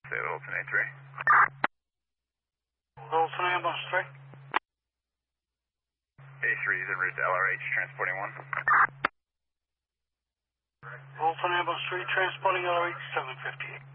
Say Littleton A3. Littleton Ambulance 3. A3 is en route to LRH, transporting 1. Littleton Ambulance 3, transporting LRH 758.